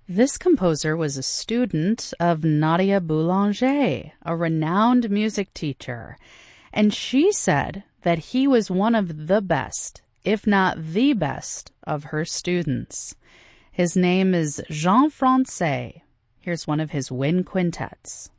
This composer was a student of Nadia Boulanger, a renowned music teacher, and she said that he was one of the best, if not the best, of her students. His name is Jean Francais. Here's one of his wind quintets.